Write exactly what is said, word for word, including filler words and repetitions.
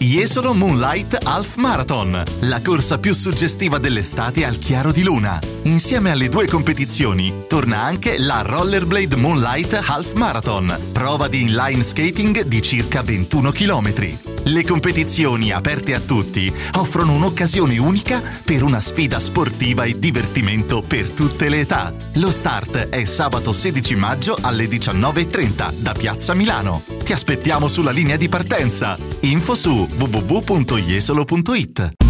Jesolo Moonlight Half Marathon, la corsa più suggestiva dell'estate al chiaro di luna. Insieme alle due competizioni torna anche la Rollerblade Moonlight Half Marathon, prova di inline skating di circa ventuno chilometri. Le competizioni aperte a tutti offrono un'occasione unica per una sfida sportiva e divertimento per tutte le età. Lo start è sabato sedici maggio alle diciannove e trenta da Piazza Milano. Ti aspettiamo sulla linea di partenza. Info su w w w punto jesolo punto it.